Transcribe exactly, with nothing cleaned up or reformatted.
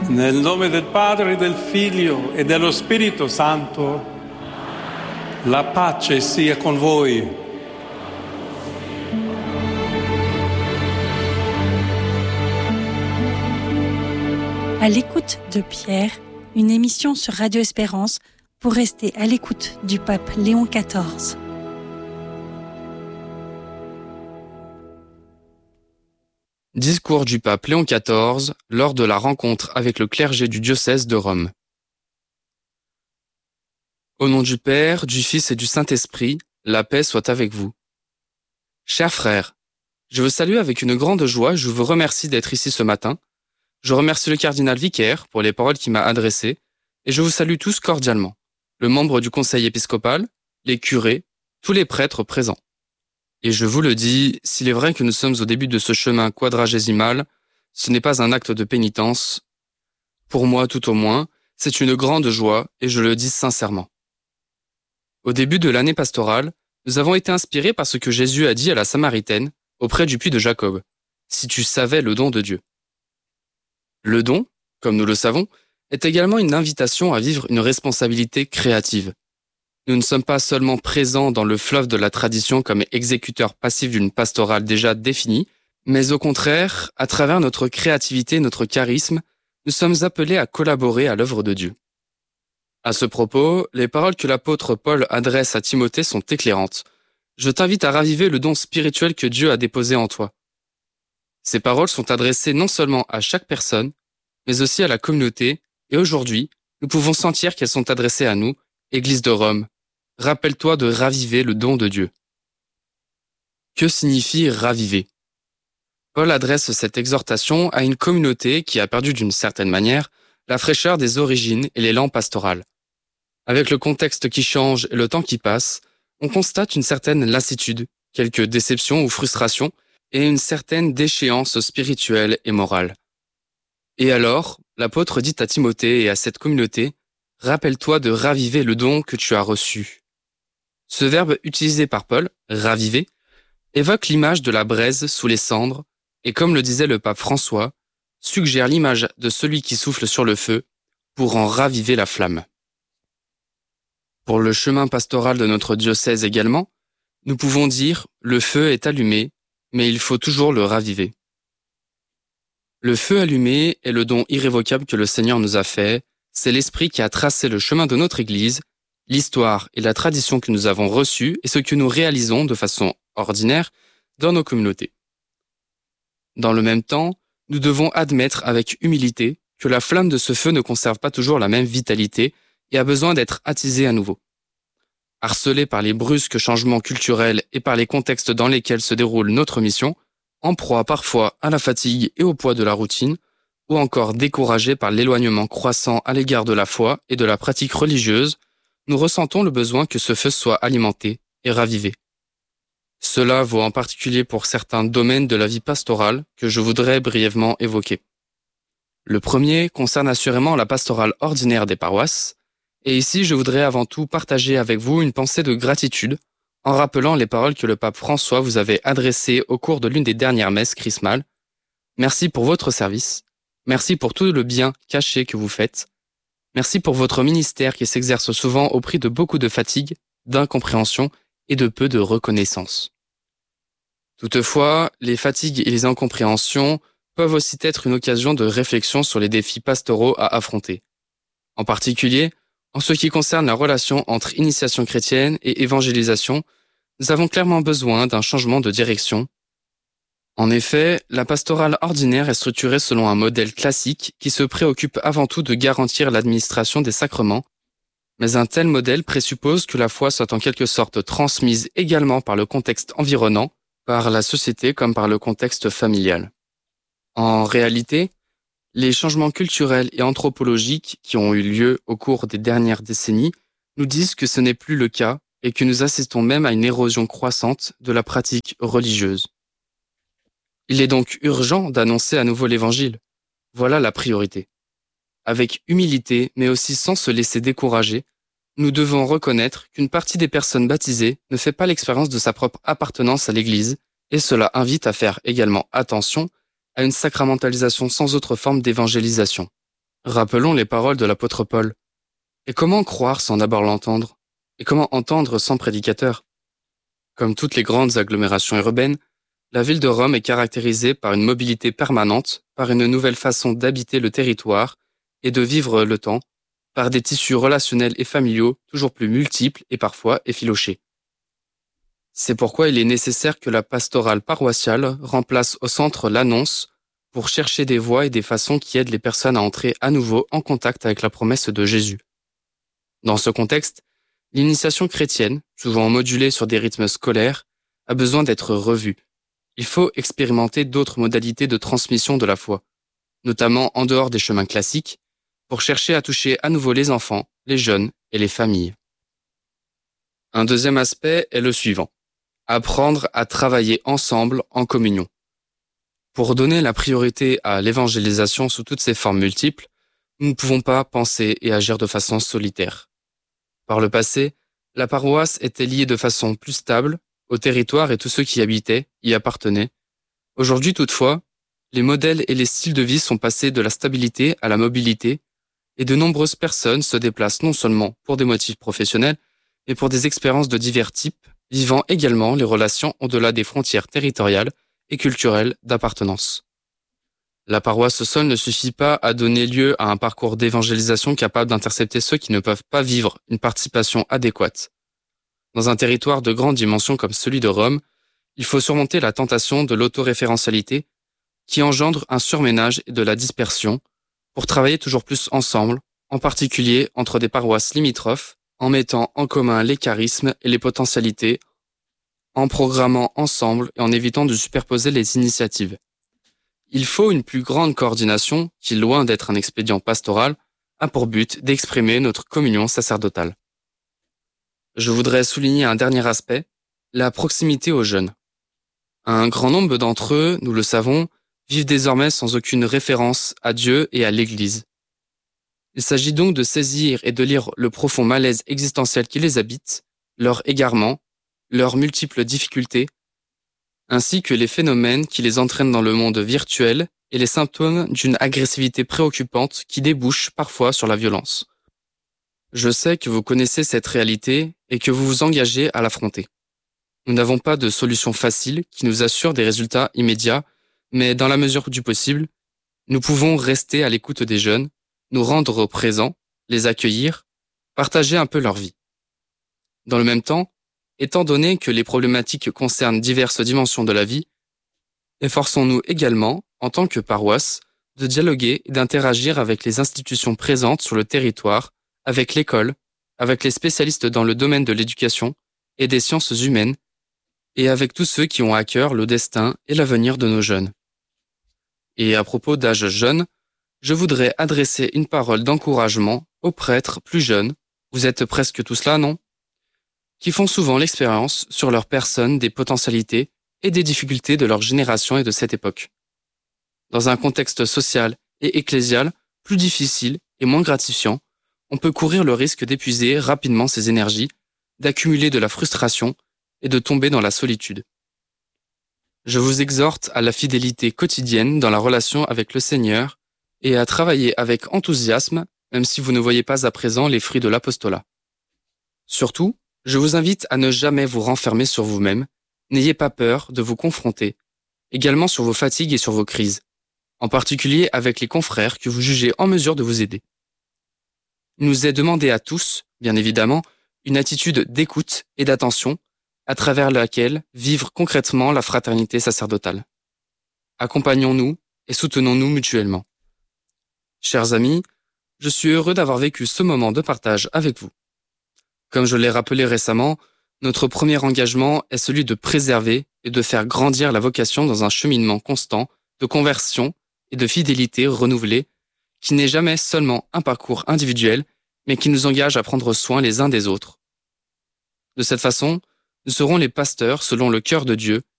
Nel nome del Padre, del Figlio e dello Spirito Santo, la pace sia con voi. À l'écoute de Pierre, une émission sur Radio Espérance pour rester à l'écoute du pape Léon quatorze. Discours du pape Léon quatorze lors de la rencontre avec le clergé du diocèse de Rome. Au nom du Père, du Fils et du Saint-Esprit, la paix soit avec vous. Chers frères, je vous salue avec une grande joie et je vous remercie d'être ici ce matin. Je remercie le cardinal vicaire pour les paroles qu'il m'a adressées et je vous salue tous cordialement, le membre du conseil épiscopal, les curés, tous les prêtres présents. Et je vous le dis, s'il est vrai que nous sommes au début de ce chemin quadragésimal, ce n'est pas un acte de pénitence. Pour moi, tout au moins, c'est une grande joie et je le dis sincèrement. Au début de l'année pastorale, nous avons été inspirés par ce que Jésus a dit à la Samaritaine, auprès du puits de Jacob. Si tu savais le don de Dieu. Le don, comme nous le savons, est également une invitation à vivre une responsabilité créative. Nous ne sommes pas seulement présents dans le fleuve de la tradition comme exécuteurs passifs d'une pastorale déjà définie, mais au contraire, à travers notre créativité et notre charisme, nous sommes appelés à collaborer à l'œuvre de Dieu. À ce propos, les paroles que l'apôtre Paul adresse à Timothée sont éclairantes. Je t'invite à raviver le don spirituel que Dieu a déposé en toi. Ces paroles sont adressées non seulement à chaque personne, mais aussi à la communauté, et aujourd'hui, nous pouvons sentir qu'elles sont adressées à nous, Église de Rome. Rappelle-toi de raviver le don de Dieu. Que signifie raviver ? Paul adresse cette exhortation à une communauté qui a perdu d'une certaine manière la fraîcheur des origines et l'élan pastoral. Avec le contexte qui change et le temps qui passe, on constate une certaine lassitude, quelques déceptions ou frustrations et une certaine déchéance spirituelle et morale. Et alors, l'apôtre dit à Timothée et à cette communauté, « Rappelle-toi de raviver le don que tu as reçu. » Ce verbe utilisé par Paul, « raviver », évoque l'image de la braise sous les cendres et comme le disait le pape François, suggère l'image de celui qui souffle sur le feu pour en raviver la flamme. Pour le chemin pastoral de notre diocèse également, nous pouvons dire « le feu est allumé, mais il faut toujours le raviver ». Le feu allumé est le don irrévocable que le Seigneur nous a fait, c'est l'Esprit qui a tracé le chemin de notre Église, l'histoire et la tradition que nous avons reçues et ce que nous réalisons de façon ordinaire dans nos communautés. Dans le même temps, nous devons admettre avec humilité que la flamme de ce feu ne conserve pas toujours la même vitalité et a besoin d'être attisée à nouveau. Harcelés par les brusques changements culturels et par les contextes dans lesquels se déroule notre mission, en proie parfois à la fatigue et au poids de la routine, ou encore découragés par l'éloignement croissant à l'égard de la foi et de la pratique religieuse, nous ressentons le besoin que ce feu soit alimenté et ravivé. Cela vaut en particulier pour certains domaines de la vie pastorale que je voudrais brièvement évoquer. Le premier concerne assurément la pastorale ordinaire des paroisses, et ici je voudrais avant tout partager avec vous une pensée de gratitude en rappelant les paroles que le pape François vous avait adressées au cours de l'une des dernières messes chrismales. Merci pour votre service, merci pour tout le bien caché que vous faites, merci pour votre ministère qui s'exerce souvent au prix de beaucoup de fatigue, d'incompréhension et de peu de reconnaissance. Toutefois, les fatigues et les incompréhensions peuvent aussi être une occasion de réflexion sur les défis pastoraux à affronter. En particulier, en ce qui concerne la relation entre initiation chrétienne et évangélisation, nous avons clairement besoin d'un changement de direction. En effet, la pastorale ordinaire est structurée selon un modèle classique qui se préoccupe avant tout de garantir l'administration des sacrements, mais un tel modèle présuppose que la foi soit en quelque sorte transmise également par le contexte environnant, par la société comme par le contexte familial. En réalité, les changements culturels et anthropologiques qui ont eu lieu au cours des dernières décennies nous disent que ce n'est plus le cas et que nous assistons même à une érosion croissante de la pratique religieuse. Il est donc urgent d'annoncer à nouveau l'Évangile. Voilà la priorité. Avec humilité, mais aussi sans se laisser décourager, nous devons reconnaître qu'une partie des personnes baptisées ne fait pas l'expérience de sa propre appartenance à l'Église, et cela invite à faire également attention à une sacramentalisation sans autre forme d'évangélisation. Rappelons les paroles de l'apôtre Paul. Et comment croire sans d'abord l'entendre? Et comment entendre sans prédicateur? Comme toutes les grandes agglomérations urbaines, la ville de Rome est caractérisée par une mobilité permanente, par une nouvelle façon d'habiter le territoire et de vivre le temps, par des tissus relationnels et familiaux toujours plus multiples et parfois effilochés. C'est pourquoi il est nécessaire que la pastorale paroissiale remplace au centre l'annonce pour chercher des voies et des façons qui aident les personnes à entrer à nouveau en contact avec la promesse de Jésus. Dans ce contexte, l'initiation chrétienne, souvent modulée sur des rythmes scolaires, a besoin d'être revue. Il faut expérimenter d'autres modalités de transmission de la foi, notamment en dehors des chemins classiques, pour chercher à toucher à nouveau les enfants, les jeunes et les familles. Un deuxième aspect est le suivant. Apprendre à travailler ensemble en communion. Pour donner la priorité à l'évangélisation sous toutes ses formes multiples, nous ne pouvons pas penser et agir de façon solitaire. Par le passé, la paroisse était liée de façon plus stable au territoire et tous ceux qui y habitaient y appartenaient. Aujourd'hui toutefois, les modèles et les styles de vie sont passés de la stabilité à la mobilité et de nombreuses personnes se déplacent non seulement pour des motifs professionnels, mais pour des expériences de divers types, vivant également les relations au-delà des frontières territoriales et culturelles d'appartenance. La paroisse seule ne suffit pas à donner lieu à un parcours d'évangélisation capable d'intercepter ceux qui ne peuvent pas vivre une participation adéquate. Dans un territoire de grande dimension comme celui de Rome, il faut surmonter la tentation de l'autoréférentialité qui engendre un surménage et de la dispersion pour travailler toujours plus ensemble, en particulier entre des paroisses limitrophes, en mettant en commun les charismes et les potentialités, en programmant ensemble et en évitant de superposer les initiatives. Il faut une plus grande coordination qui, loin d'être un expédient pastoral, a pour but d'exprimer notre communion sacerdotale. Je voudrais souligner un dernier aspect, la proximité aux jeunes. Un grand nombre d'entre eux, nous le savons, vivent désormais sans aucune référence à Dieu et à l'Église. Il s'agit donc de saisir et de lire le profond malaise existentiel qui les habite, leur égarement, leurs multiples difficultés, ainsi que les phénomènes qui les entraînent dans le monde virtuel et les symptômes d'une agressivité préoccupante qui débouche parfois sur la violence. Je sais que vous connaissez cette réalité et que vous vous engagez à l'affronter. Nous n'avons pas de solution facile qui nous assure des résultats immédiats, mais dans la mesure du possible, nous pouvons rester à l'écoute des jeunes, nous rendre présents, les accueillir, partager un peu leur vie. Dans le même temps, étant donné que les problématiques concernent diverses dimensions de la vie, efforçons-nous également, en tant que paroisse, de dialoguer et d'interagir avec les institutions présentes sur le territoire, avec l'école, avec les spécialistes dans le domaine de l'éducation et des sciences humaines, et avec tous ceux qui ont à cœur le destin et l'avenir de nos jeunes. Et à propos d'âge jeune, je voudrais adresser une parole d'encouragement aux prêtres plus jeunes, vous êtes presque tous là, non ? Qui font souvent l'expérience sur leur personne des potentialités et des difficultés de leur génération et de cette époque. Dans un contexte social et ecclésial plus difficile et moins gratifiant, on peut courir le risque d'épuiser rapidement ses énergies, d'accumuler de la frustration et de tomber dans la solitude. Je vous exhorte à la fidélité quotidienne dans la relation avec le Seigneur et à travailler avec enthousiasme, même si vous ne voyez pas à présent les fruits de l'apostolat. Surtout, je vous invite à ne jamais vous renfermer sur vous-même, n'ayez pas peur de vous confronter, également sur vos fatigues et sur vos crises, en particulier avec les confrères que vous jugez en mesure de vous aider. Il nous est demandé à tous, bien évidemment, une attitude d'écoute et d'attention, à travers laquelle vivre concrètement la fraternité sacerdotale. Accompagnons-nous et soutenons-nous mutuellement. Chers amis, je suis heureux d'avoir vécu ce moment de partage avec vous. Comme je l'ai rappelé récemment, notre premier engagement est celui de préserver et de faire grandir la vocation dans un cheminement constant de conversion et de fidélité renouvelée qui n'est jamais seulement un parcours individuel, mais qui nous engage à prendre soin les uns des autres. De cette façon, nous serons les pasteurs selon le cœur de Dieu